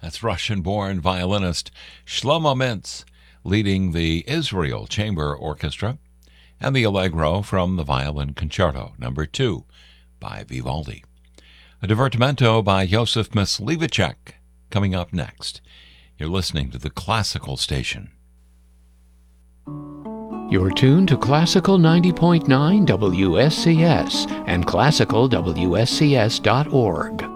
That's Russian-born violinist Shlomo Mintz leading the Israel Chamber Orchestra, and the Allegro from the Violin Concerto No. 2 by Vivaldi. A divertimento by Josef Myslivacek coming up next. You're listening to the Classical Station. You're tuned to Classical 90.9 WSCS and classicalwscs.org.